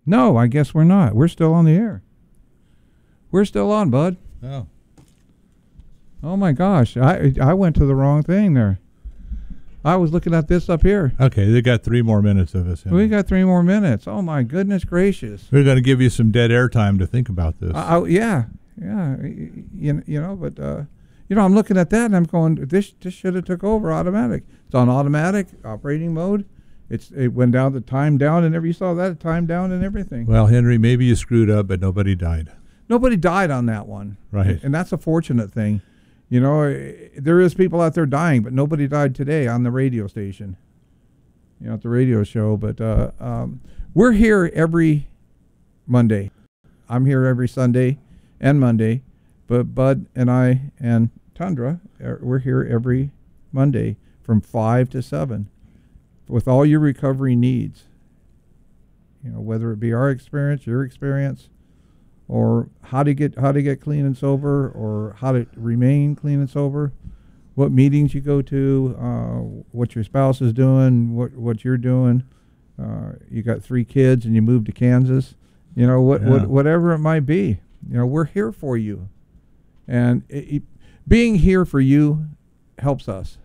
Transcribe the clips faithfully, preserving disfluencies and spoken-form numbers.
No, I guess we're not. We're still on the air. We're still on, bud. Oh. Oh my gosh, I I went to the wrong thing there. I was looking at this up here. Okay, they got three more minutes of us. We got three more minutes. Oh my goodness gracious. We're going to give you some dead air time to think about this. Uh, I, yeah, yeah, you, you know, but uh, you know, I'm looking at that and I'm going, this this should have took over automatic. It's on automatic operating mode. It's it went down the time down and every you saw that time down and everything. Well, Henry, maybe you screwed up, but nobody died. Nobody died on that one, right? And that's a fortunate thing. You know, there is people out there dying, but nobody died today on the radio station, you know, at the radio show. But uh, um, we're here every Monday. I'm here every Sunday and Monday. But Bud and I and Tundra, are, we're here every Monday from five to seven with all your recovery needs. You know, whether it be our experience, your experience, or how to get how to get clean and sober, or how to remain clean and sober, what meetings you go to, uh, what your spouse is doing, what what you're doing. Uh, you got three kids and you moved to Kansas. You know what, yeah. what whatever it might be. You know, we're here for you, and it, it, being here for you helps us,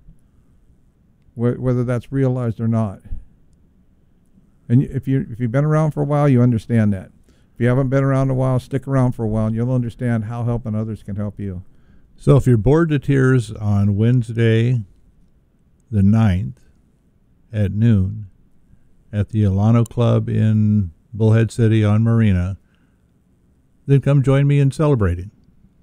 wh- whether that's realized or not. And if you if you've been around for a while, you understand that. If you haven't been around a while, stick around for a while, and you'll understand how helping others can help you. So if you're bored to tears on Wednesday, the ninth, at noon, at the Alano Club in Bullhead City on Marina, then come join me in celebrating.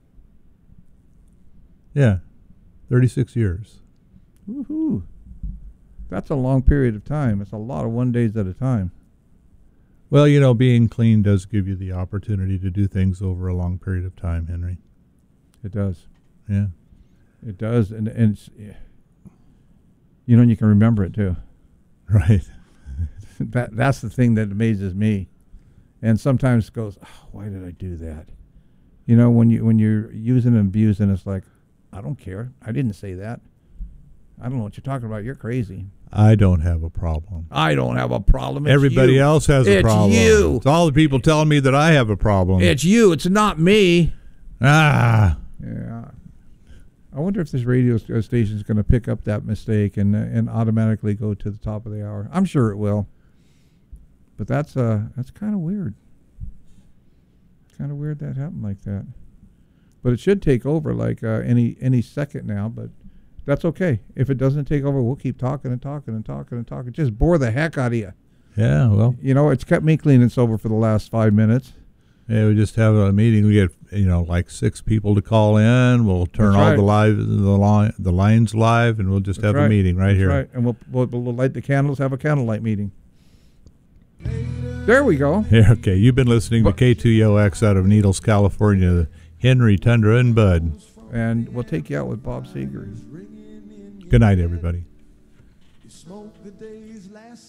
Yeah, thirty-six years. Woohoo! That's a long period of time. It's a lot of one days at a time. Well, you know, being clean does give you the opportunity to do things over a long period of time, Henry. It does. Yeah. It does, and, and it's, you know, and you can remember it too. Right. that That's the thing that amazes me. And sometimes goes, oh, why did I do that? You know, when, you, when you're using and abusing, it's like, I don't care. I didn't say that. I don't know what you're talking about. You're crazy. I don't have a problem. I don't have a problem. It's Everybody you. else has it's a problem. It's you. It's all the people telling me that I have a problem. It's you. It's not me. Ah. Yeah. I wonder if this radio station is going to pick up that mistake and uh, and automatically go to the top of the hour. I'm sure it will. But that's uh that's kind of weird. Kind of weird that happened like that. But it should take over like uh, any any second now. But that's okay. If it doesn't take over, we'll keep talking and talking and talking and talking. Just bore the heck out of you. Yeah, well. You know, it's kept me clean and sober for the last five minutes. Yeah, we just have a meeting. We get, you know, like six people to call in. We'll turn That's all right. the live the line the lines live, and we'll just That's have right. a meeting right That's here. Right, and we'll, we'll we'll light the candles. Have a candlelight meeting. There we go. Yeah, okay. You've been listening to K two E O X out of Needles, California. Henry, Tundra, and Bud. And we'll take you out with Bob Seger. Good night, everybody.